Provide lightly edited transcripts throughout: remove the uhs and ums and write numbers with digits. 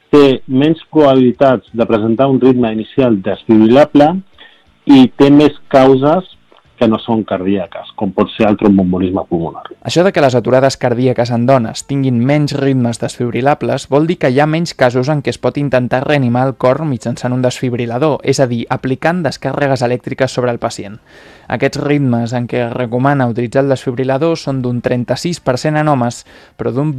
té menys probabilitats de presentar un ritme inicial desfibrilable i té més causes que no són cardíaques, com pot ser el trombombolisme pulmonar. Això de que les aturades cardíaques en dones tinguin menys ritmes desfibrilables vol dir que hi ha menys casos en què es pot intentar reanimar el cor mitjançant un desfibrilador, és a dir, aplicant descàrregues elèctriques sobre el pacient. Aquests ritmes en què es recomana utilitzar el desfibrilador són d'un 36% en homes, però d'un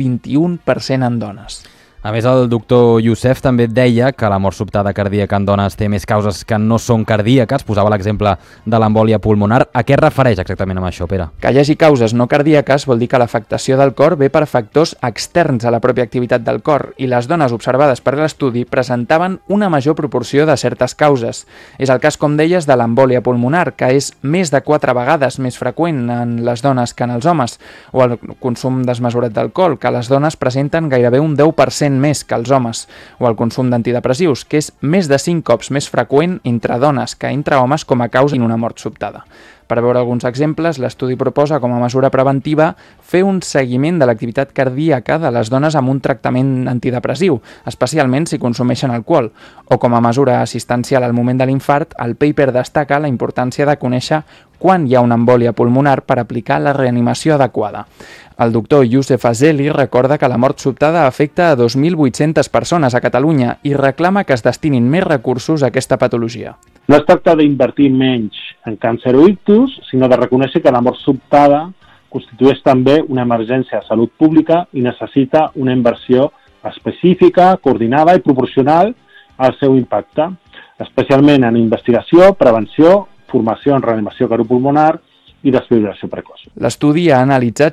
21% en dones. A més, el doctor Youssef també deia que la mort sobtada cardíaca en dones té més causes que no són cardíaques. Posava l'exemple de l'embòlia pulmonar. A què es refereix exactament amb això, Pere? Que hi hagi causes no cardíaques vol dir que l'afectació del cor ve per factors externs a la pròpia activitat del cor i les dones observades per l'estudi presentaven una major proporció de certes causes. És el cas, com deies, de l'embòlia pulmonar, que és més de 4 vegades més freqüent en les dones que en els homes, o el consum desmesurat d'alcohol, que les dones presenten gairebé un 10% més que els homes, o el consum d'antidepressius, que és més de 5 cops més freqüent entre dones que entre homes com a causa d'una mort sobtada. Per veure alguns exemples, l'estudi proposa com a mesura preventiva fer un seguiment de l'activitat cardíaca de les dones amb un tractament antidepressiu, especialment si consumeixen alcohol, o com a mesura assistencial al moment de l'infart, el paper destaca la importància de conèixer quan hi ha una embòlia pulmonar per aplicar la reanimació adequada. El doctor Youssef Azeli recorda que la mort sobtada afecta a 2.800 persones a Catalunya i reclama que es destinin més recursos a aquesta patologia. No es tracta d'invertir menys en càncer o ictus, sinó de reconèixer que la mort sobtada constitueix també una emergència de salut pública i necessita una inversió específica, coordinada i proporcional al seu impacte, especialment en investigació, prevenció, formació en reanimació cardiopulmonar i desfibrilació precoç. L'estudi ha analitzat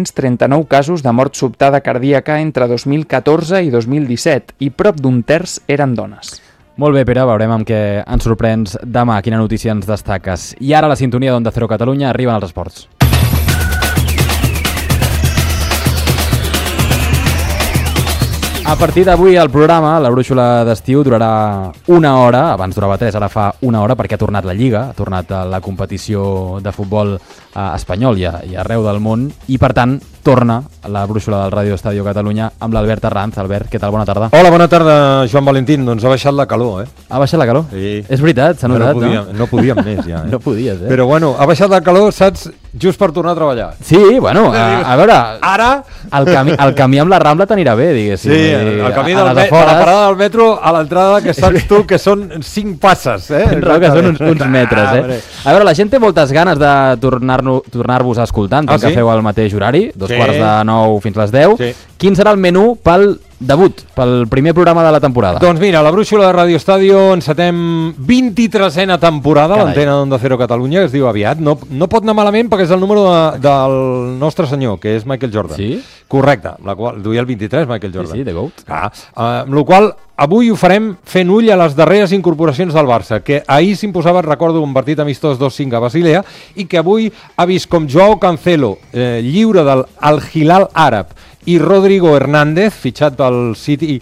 639 casos de mort sobtada cardíaca entre 2014 i 2017 i prop d'un terç eren dones. Molt bé, Pere, veurem amb què ens sorprens demà, quina notícia ens destaques. I ara la sintonia d'Onda Cero Catalunya arriben els esports. A partir d'avui el programa, la brúixola d'estiu, durarà 1 hora, abans durava 3, ara fa 1 hora perquè ha tornat la Lliga, ha tornat la competició de futbol espanyol i arreu del món i per tant torna la brúixola del Ràdio Estadio Catalunya amb l'Albert Arranz. Albert, què tal? Bona tarda. Hola, bona tarda, Joan Valentín. Doncs ha baixat la calor, Ha baixat la calor? Sí. És veritat, s'ha notat, no? No podíem més, ja. No podies, Però bueno, ha baixat la calor, saps, just per tornar a treballar. Sí, bueno, a veure... Ara... El camí amb la Rambla t'anirà bé, diguéssim. Sí, el camí de la parada del metro a l'entrada, que saps tu que són 5 passes, Tens raó, que són uns metres, A veure, la gent té moltes ganes de tornar-vos a escoltar, que feu al mateix horari, 8:45 fins les 10. Sí. Quin serà el menú pel debut, pel primer programa de la temporada? Doncs mira, la brúixola de Ràdio Estadio encetem 23a temporada, l'antena d'Onda Cero Catalunya, que es diu aviat. No pot anar malament perquè és el número del nostre senyor, que és Michael Jordan. Sí? Correcte, la qual duia el 23, Michael Jordan. Sí, The GOAT. Amb la qual avui ho farem fent ull a les darreres incorporacions del Barça, que ahir s'imposava, recordo, un partit amistós 2-5 a Basilea, i que avui ha vist com Joao Cancelo, lliure del Al-Hilal àrab, i Rodrigo Hernández, fitxat del City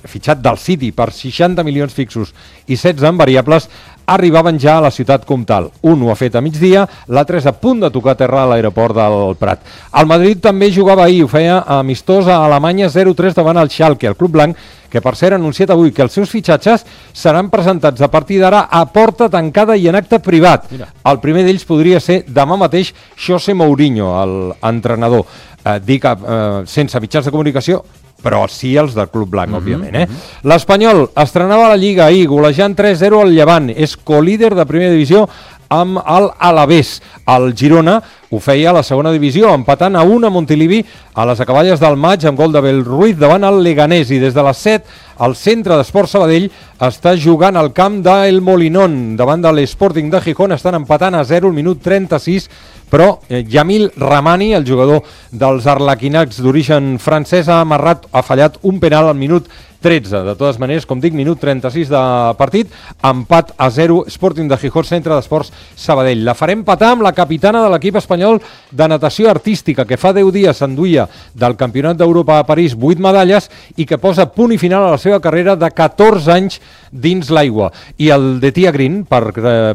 per 60 milions fixos i 16 en variables, arribaven ja a la ciutat comtal. Un ho ha fet a migdia, l'altre és a punt de tocar terra a l'aeroport del Prat. El Madrid també jugava ahir, ho feia amistós a Alemanya 0-3 davant el Schalke, el club blanc, que per cert ha anunciat avui que els seus fitxatges seran presentats a partir d'ara a porta tancada i en acte privat. Mira. El primer d'ells podria ser demà mateix José Mourinho, l'entrenador. Dic sense mitjans de comunicació, però sí els del Club Blanc, òbviament. L'Espanyol estrenava la Lliga ahir, golejant 3-0 al Llevant. És colíder de primera divisió amb l'Alavés. El Girona ho feia a la segona divisió, empatant a 1 a Montilivi a les acaballes del maig amb gol de Bellruiz davant el Leganés. I des de les 7, el Centre d'Esport Sabadell està jugant al camp d'El Molinón davant de l'Sporting de Gijón. Estan empatant a 0 al minut 36, però Yamil Ramani, el jugador dels arlequinats d'origen francès, ha fallat un penal al minut 13. De totes maneres, com dic, minut 36 de partit, empat a 0, Sporting de Gijón, Centre d'Esports Sabadell. La farem patar amb la capitana de l'equip espanyol de natació artística, que fa 10 dies s'enduia del Campionat d'Europa a París 8 medalles i que posa punt i final a la seva carrera de 14 anys dins l'aigua. I el de Tia Green, per